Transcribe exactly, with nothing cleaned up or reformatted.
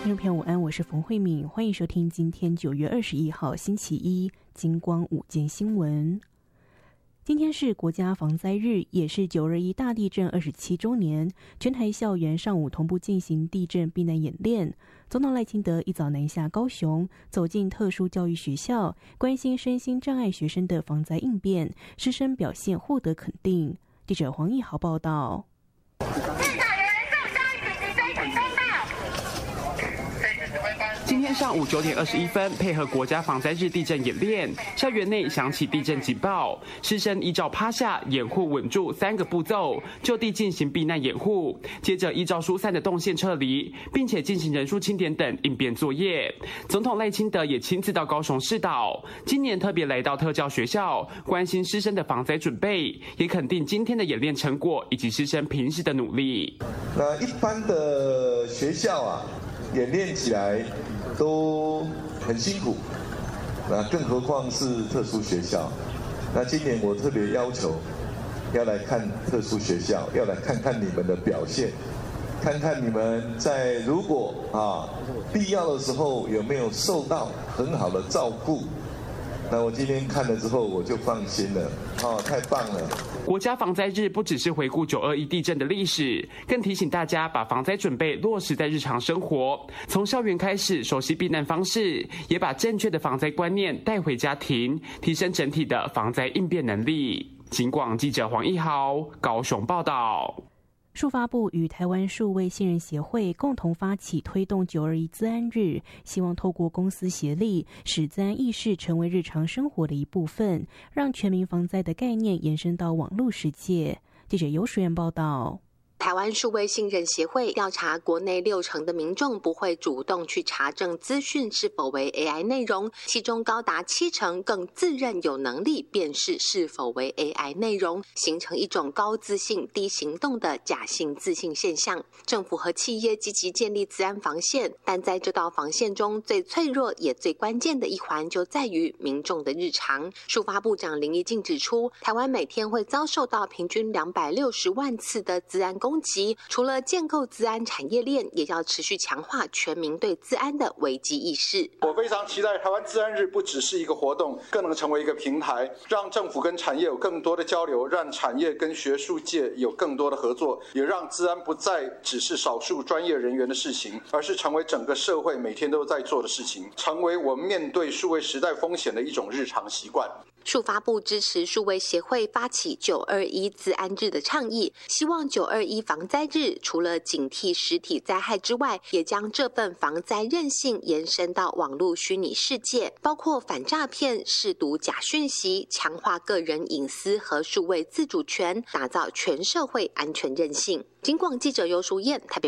听众朋友午安，我是冯慧敏，欢迎收听今天九月二十一号星期一金光午间新闻。今天是国家防灾日，也是九二一大地震二十七周年。全台校园上午同步进行地震避难演练。总统赖清德一早南下高雄，走进特殊教育学校，关心身心障碍学生的防灾应变，师生表现获得肯定。记者黄义豪报道。 今天上午九点二十一分，配合国家防灾日地震演练，校园内响起地震警报，师生依照趴下、掩护、稳住三个步骤，就地进行避难掩护，接着依照疏散的动线撤离，并且进行人数清点等应变作业。总统赖清德也亲自到高雄市导，今年特别来到特教学校，关心师生的防灾准备，也肯定今天的演练成果以及师生平时的努力。 那一般的学校啊，演练起来都很辛苦，那更何况是特殊学校。那今年我特别要求要来看特殊学校，要来看看你们的表现，看看你们在如果啊必要的时候有没有受到很好的照顾。那我今天看了之后，我就放心了，哦，太棒了！ 国家防灾日不只是回顾九二一地震的历史，更提醒大家把防灾准备落实在日常生活，从校园开始熟悉避难方式，也把正确的防灾观念带回家庭，提升整体的防灾应变能力。警广记者黄义豪高雄报道。 数发部与台湾数位信任协会共同发起推动九二一资安日，希望透过公私协力，使资安意识成为日常生活的一部分，让全民防灾的概念延伸到网络世界。记者尤淑燕报道。 台湾数位信任协会调查，国内六成的民众不会主动去查证资讯是否为 A I 内容，其中高达七成更自认有能力辨识是否为 A I 内容，形成一种高自信低行动的假性自信现象。政府和企业积极建立资安防线，但在这道防线中最脆弱也最关键的一环就在于民众的日常。数发部长林宜敬指出，台湾每天会遭受到平均两百六十万次的资安攻击，除了建构资安产业链，也要持续强化全民对资安的危机意识。 我非常期待台湾资安日不只是一个活动，更能成为一个平台，让政府跟产业有更多的交流，让产业跟学术界有更多的合作，也让资安不再只是少数专业人员的事情，而是成为整个社会每天都在做的事情，成为我们面对数位时代风险的一种日常习惯。 数发部支持数位协会发起九二一资安日的倡议，希望九二一防灾日除了警惕实体灾害之外，也将这份防灾韧性延伸到网络虚拟世界，包括反诈骗、识读假讯息，强化个人隐私和数位自主权，打造全社会安全韧性。警广记者尤淑燕台北